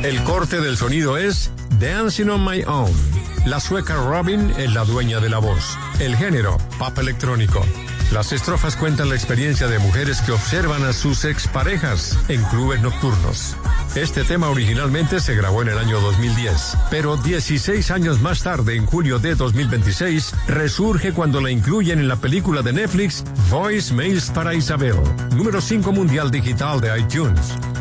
El corte del sonido es Dancing on My Own. La sueca Robin es la dueña de la voz. El género, pop electrónico. Las estrofas cuentan la experiencia de mujeres que observan a sus exparejas en clubes nocturnos. Este tema originalmente se grabó en el año 2010, pero 16 años más tarde, en julio de 2026, resurge cuando la incluyen en la película de Netflix Voicemails para Isabel, número 5 mundial digital de iTunes.